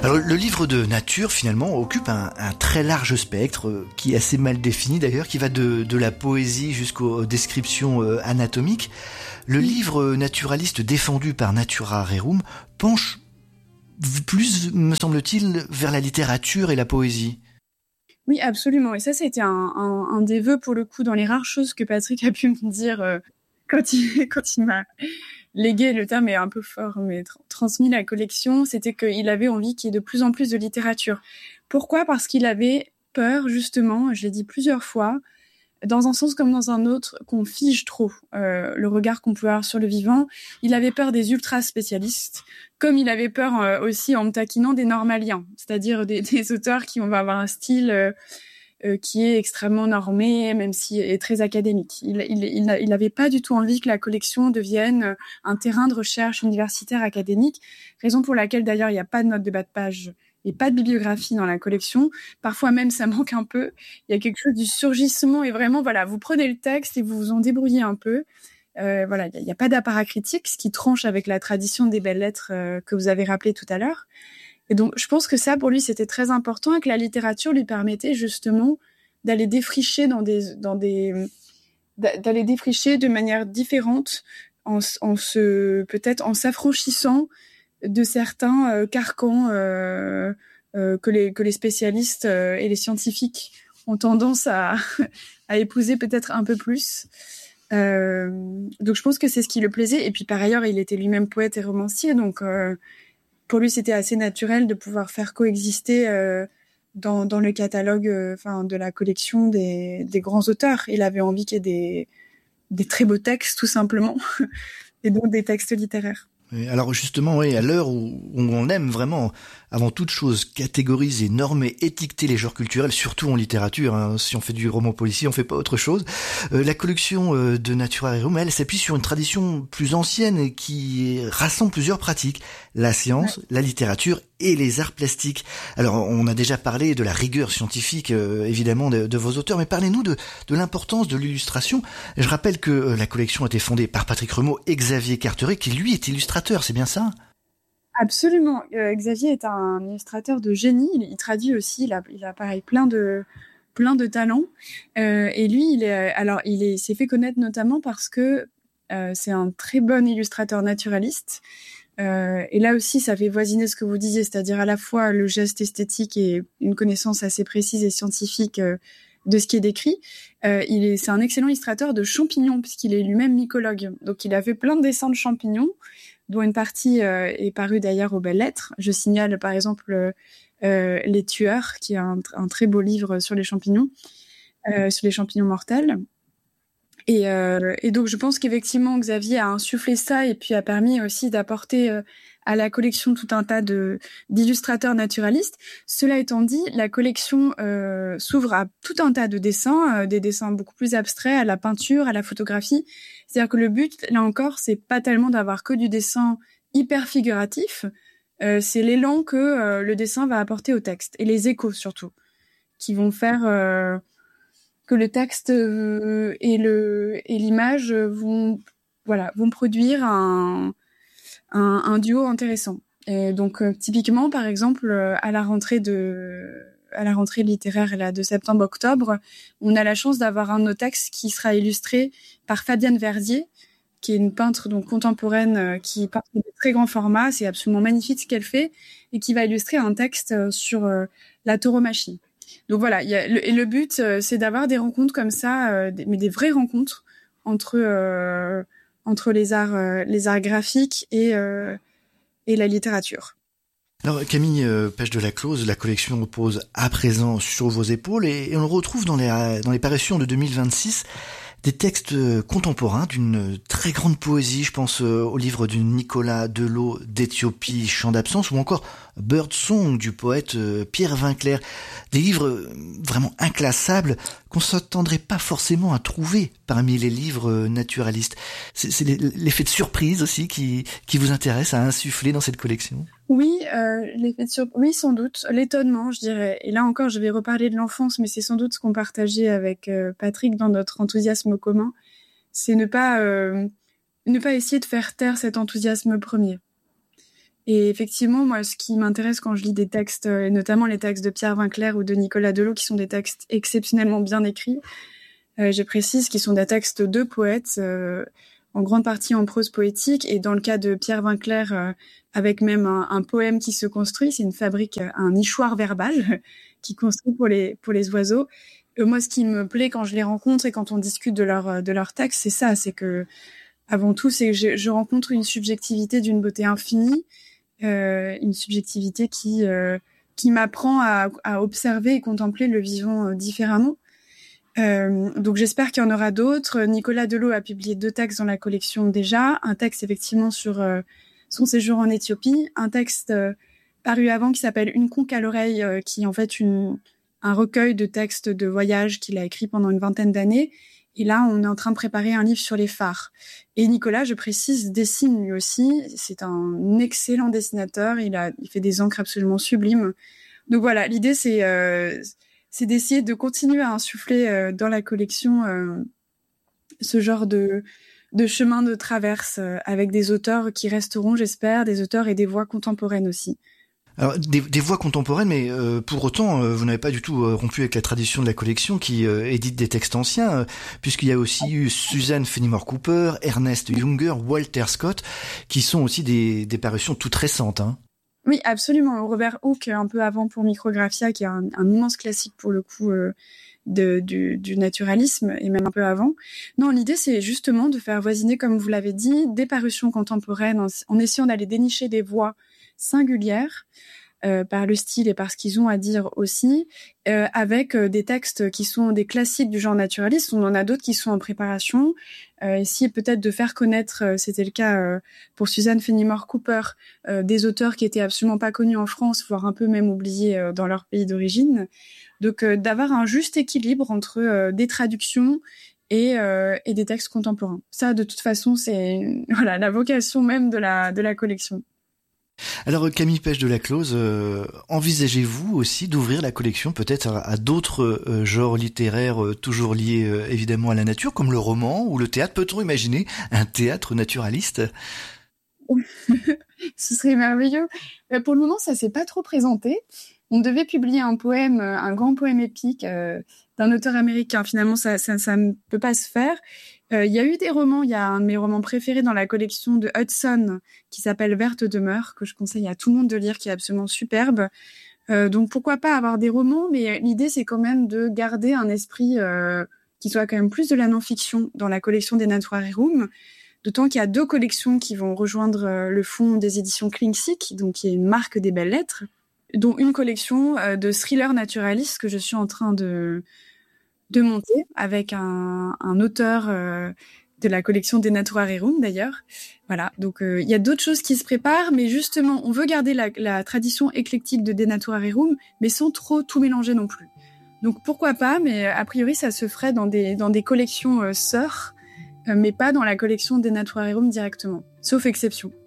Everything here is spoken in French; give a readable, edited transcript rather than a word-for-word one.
Alors le livre de nature finalement occupe un très large spectre qui est assez mal défini d'ailleurs, qui va de la poésie jusqu'aux descriptions anatomiques. Le livre naturaliste défendu par Natura Rerum penche plus, me semble-t-il, vers la littérature et la poésie. Oui, absolument. Et ça, c'était un des vœux, pour le coup, dans les rares choses que Patrick a pu me dire quand il m'a légué, le terme est un peu fort, mais transmis la collection, c'était qu'il avait envie qu'il y ait de plus en plus de littérature. Pourquoi ? Parce qu'il avait peur, justement, je l'ai dit plusieurs fois, dans un sens comme dans un autre, qu'on fige trop le regard qu'on peut avoir sur le vivant. Il avait peur des ultra-spécialistes, comme il avait peur aussi, en me taquinant, des normaliens, c'est-à-dire des auteurs qui vont avoir un style qui est extrêmement normé, même si est très académique. Il n'avait pas du tout envie que la collection devienne un terrain de recherche universitaire académique, raison pour laquelle d'ailleurs il n'y a pas de notes de bas de page et pas de bibliographie dans la collection. Parfois même, ça manque un peu. Il y a quelque chose du surgissement et vraiment, voilà, vous prenez le texte et vous vous en débrouillez un peu. Voilà, il n'y a pas d'apparat critique, ce qui tranche avec la tradition des belles lettres que vous avez rappelé tout à l'heure. Et donc, je pense que ça, pour lui, c'était très important et que la littérature lui permettait justement d'aller défricher d'aller défricher de manière différente peut-être en s'affranchissant de certains carcans que les spécialistes et les scientifiques ont tendance à épouser peut-être un peu plus. Donc je pense que c'est ce qui le plaisait. Et puis par ailleurs, il était lui-même poète et romancier, donc pour lui, c'était assez naturel de pouvoir faire coexister dans le catalogue de la collection des grands auteurs. Il avait envie qu'il y ait des très beaux textes, tout simplement, et donc des textes littéraires. Alors justement, oui, à l'heure où on aime vraiment, avant toute chose, catégoriser, normer, étiqueter les genres culturels, surtout en littérature, hein, si on fait du roman policier, on fait pas autre chose. La collection de Natura Rerum, elle s'appuie sur une tradition plus ancienne et qui rassemble plusieurs pratiques, la science, la littérature et les arts plastiques. Alors, on a déjà parlé de la rigueur scientifique, évidemment, de vos auteurs, mais parlez-nous de l'importance de l'illustration. Je rappelle que la collection a été fondée par Patrick Remaud et Xavier Carteret, qui lui est illustrateur, c'est bien ça ? Absolument. Xavier est un illustrateur de génie. Il traduit aussi. Il a pareil plein de talents. Et lui, il s'est fait connaître notamment parce que c'est un très bon illustrateur naturaliste. Et là aussi, ça fait voisiner ce que vous disiez, c'est-à-dire à la fois le geste esthétique et une connaissance assez précise et scientifique de ce qui est décrit. C'est un excellent illustrateur de champignons, puisqu'il est lui-même mycologue. Donc, il a fait plein de dessins de champignons, dont une partie est parue d'ailleurs aux Belles Lettres. Je signale par exemple Les Tueurs, qui est un très beau livre sur les champignons mortels. Et donc je pense qu'effectivement Xavier a insufflé ça et puis a permis aussi d'apporter à la collection tout un tas d'illustrateurs naturalistes. Cela étant dit, la collection s'ouvre à tout un tas de dessins, des dessins beaucoup plus abstraits, à la peinture, à la photographie. C'est-à-dire que le but, là encore, c'est pas tellement d'avoir que du dessin hyper figuratif, c'est l'élan que le dessin va apporter au texte et les échos surtout, qui vont faire que le texte et l'image vont produire un duo intéressant. Et donc typiquement, par exemple, à la rentrée littéraire là, de septembre-octobre, on a la chance d'avoir un de nos textes qui sera illustré par Fabienne Verdier, qui est une peintre donc contemporaine qui peint de très grands formats. C'est absolument magnifique ce qu'elle fait et qui va illustrer un texte sur la tauromachie. Donc voilà, le but, c'est d'avoir des rencontres comme ça, mais des vraies rencontres entre les arts graphiques et la littérature. Alors Camille Pêche de la Close, la collection repose à présent sur vos épaules et on le retrouve dans les parutions de 2026. Des textes contemporains d'une très grande poésie, je pense au livre de Nicolas Delot d'Éthiopie, Chant d'absence, ou encore Birdsong du poète Pierre Vinclair. Des livres vraiment inclassables qu'on s'attendrait pas forcément à trouver parmi les livres naturalistes. C'est l'effet de surprise aussi qui vous intéresse à insuffler dans cette collection. Oui, oui, sans doute. L'étonnement, je dirais. Et là encore, je vais reparler de l'enfance, mais c'est sans doute ce qu'on partageait avec Patrick dans notre enthousiasme commun. C'est ne pas essayer de faire taire cet enthousiasme premier. Et effectivement, moi, ce qui m'intéresse quand je lis des textes, et notamment les textes de Pierre Vinclair ou de Nicolas Delot, qui sont des textes exceptionnellement bien écrits, je précise qu'ils sont des textes de poètes, en grande partie en prose poétique, et dans le cas de Pierre Vinclair, avec même un poème qui se construit, c'est une fabrique, un nichoir verbal qui construit pour les oiseaux. Moi, ce qui me plaît quand je les rencontre et quand on discute de leur texte, c'est ça, c'est que avant tout, c'est que je rencontre une subjectivité d'une beauté infinie, une subjectivité qui m'apprend à observer et contempler le vivant différemment. Donc j'espère qu'il y en aura d'autres. Nicolas Delot a publié 2 textes dans la collection déjà. Un texte effectivement sur son séjour en Éthiopie, un texte paru avant qui s'appelle Une conque à l'oreille, qui est en fait un recueil de textes de voyage qu'il a écrit pendant une 20aine d'années. Et là, on est en train de préparer un livre sur les phares. Et Nicolas, je précise, dessine lui aussi. C'est un excellent dessinateur. Il fait des encres absolument sublimes. Donc voilà, l'idée, c'est d'essayer de continuer à insuffler dans la collection ce genre de chemin de traverse avec des auteurs qui resteront, j'espère, des auteurs et des voix contemporaines aussi. Alors des voix contemporaines, mais pour autant, vous n'avez pas du tout rompu avec la tradition de la collection qui édite des textes anciens, puisqu'il y a aussi eu Suzanne Fenimore Cooper, Ernest Junger, Walter Scott, qui sont aussi des parutions toutes récentes. Hein. Oui, absolument. Robert Hooke, un peu avant pour Micrographia, qui est un immense classique pour le coup du naturalisme, et même un peu avant. Non, l'idée, c'est justement de faire voisiner, comme vous l'avez dit, des parutions contemporaines en essayant d'aller dénicher des voix singulières par le style et par ce qu'ils ont à dire aussi, avec des textes qui sont des classiques du genre naturaliste. On en a d'autres qui sont en préparation. Essayer peut-être de faire connaître, c'était le cas pour Suzanne Fenimore Cooper, des auteurs qui étaient absolument pas connus en France, voire un peu même oubliés dans leur pays d'origine. Donc d'avoir un juste équilibre entre des traductions et des textes contemporains. Ça, de toute façon, c'est voilà la vocation même de la collection. Alors Camille Pech de la Close, envisagez-vous aussi d'ouvrir la collection peut-être à d'autres genres littéraires toujours liés évidemment à la nature, comme le roman ou le théâtre? Peut-on imaginer un théâtre naturaliste? Ce serait merveilleux. Pour le moment, ça s'est pas trop présenté. On devait publier un poème, un grand poème épique d'un auteur américain. Finalement, ça ne peut pas se faire. Il y a eu des romans. Il y a un de mes romans préférés dans la collection de Hudson qui s'appelle Verte demeure, que je conseille à tout le monde de lire, qui est absolument superbe. Donc pourquoi pas avoir des romans, mais l'idée c'est quand même de garder un esprit qui soit quand même plus de la non-fiction dans la collection des Naturarium. D'autant qu'il y a 2 collections qui vont rejoindre le fonds des éditions Klingsik, donc qui est une marque des belles lettres, dont une collection de thrillers naturalistes que je suis en train de monter avec un auteur de la collection des Naturarium d'ailleurs. Voilà, donc il y a d'autres choses qui se préparent, mais justement, on veut garder la tradition éclectique de des Naturarium, mais sans trop tout mélanger non plus. Donc pourquoi pas, mais a priori ça se ferait dans des collections sœurs, mais pas dans la collection des Naturarium directement, sauf exception.